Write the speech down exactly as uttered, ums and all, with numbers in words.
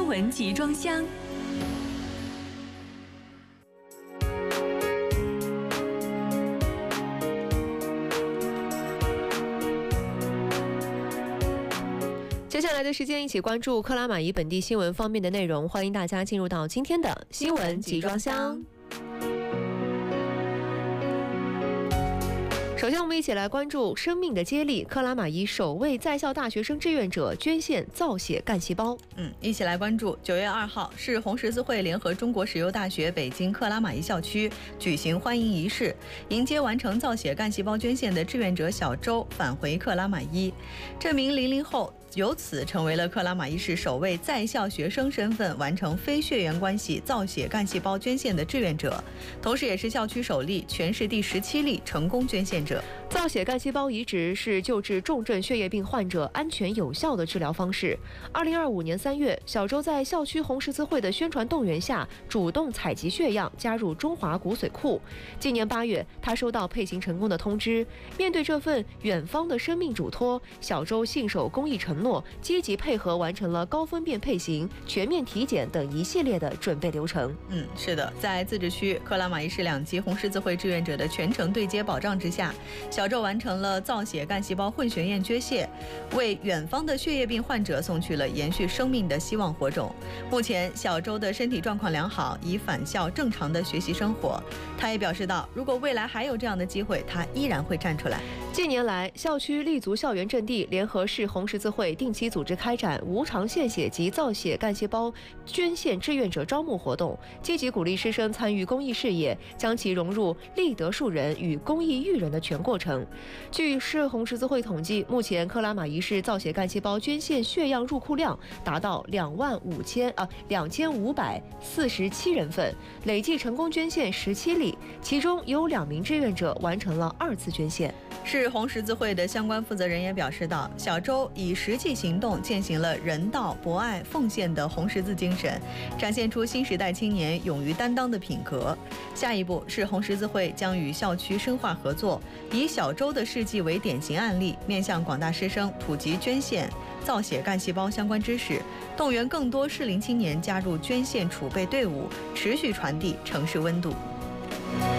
新闻集装箱。接下来的时间，一起关注克拉玛依本地新闻方面的内容。欢迎大家进入到今天的新闻集装箱。首先，我们一起来关注生命的接力。克拉玛依首位在校大学生志愿者捐献造血干细胞。 嗯，一起来关注。九月二号，是红十字会联合中国石油大学北京克拉玛依校区举行欢迎仪式，迎接完成造血干细胞捐献的志愿者小周返回克拉玛依。这名零零后由此成为了克拉玛依市首位在校学生身份完成非血缘关系造血干细胞捐献的志愿者，同时也是校区首例、全市第十七例成功捐献者。 造血干细胞移植是救治重症血液病患者安全有效的治疗方式。二零二五年三月，小周在校区红十字会的宣传动员下，主动采集血样，加入中华骨髓库。今年八月，他收到配型成功的通知。面对这份远方的生命嘱托，小周信守公益承诺，积极配合完成了高分辨配型、全面体检等一系列的准备流程。 嗯，是的，在自治区克拉玛依市两级红十字会志愿者的全程对接保障之下，小周完成了造血干细胞混血验捐献，为远方的血液病患者送去了延续生命的希望火种。目前，小周的身体状况良好，已返校正常的学习生活。他也表示到，如果未来还有这样的机会，他依然会站出来。 近年来，校区立足校园阵地，联合市红十字会定期组织开展无偿献血及造血干细胞捐献志愿者招募活动，积极鼓励师生参与公益事业，将其融入立德树人与公益育人的全过程。据市红十字会统计，目前克拉玛依市造血干细胞捐献血样入库量达到两万五千啊两千五百四十七人份，累计成功捐献十七例，其中有两名志愿者完成了二次捐献。 市红十字会的相关负责人也表示到，小周以实际行动践行了人道、博爱、奉献的红十字精神，展现出新时代青年勇于担当的品格。下一步，市红十字会将与校区深化合作，以小周的事迹为典型案例，面向广大师生普及捐献、造血干细胞相关知识，动员更多适龄青年加入捐献储备队伍，持续传递城市温度。